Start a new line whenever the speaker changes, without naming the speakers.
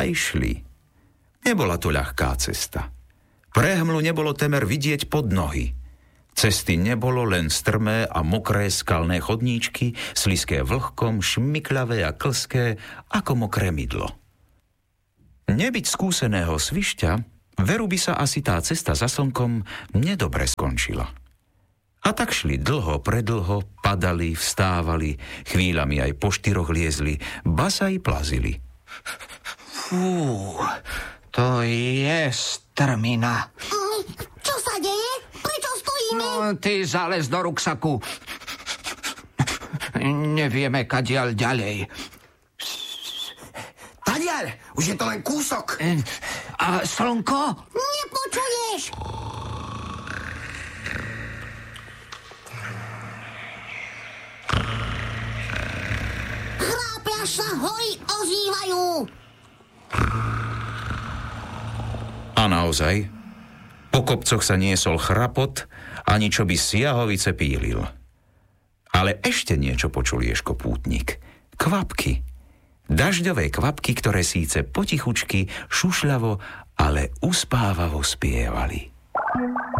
A išli. Nebola to ľahká cesta. Prehmlu nebolo temer vidieť pod nohy. Cesty nebolo, len strmé a mokré skalné chodníčky, sliské vlhkom, šmykľavé a klské, ako mokré mydlo. Nebyť skúseného svišťa, veru by sa asi tá cesta za slnkom nedobre skončila. A tak šli dlho, predlho, padali, vstávali, chvíľami aj po štyroch liezli, ba sa i plazili.
Fú, to je strmina.
Čo sa deje? Prečo stojíme?
No, ty zález do ruksaku. Nevieme, kadiaľ ďalej.
Tadiaľ, už je to len kúsok.
A slnko?
Nepočuješ? Chrápia sa, hory ozývajú.
A naozaj, po kopcoch sa niesol chrapot, ani čo by Siahovice pílil. Ale ešte niečo počul Ježko pútnik. Kvapky. Dažďové kvapky, ktoré síce potichučky, šušľavo, ale uspávavo spievali.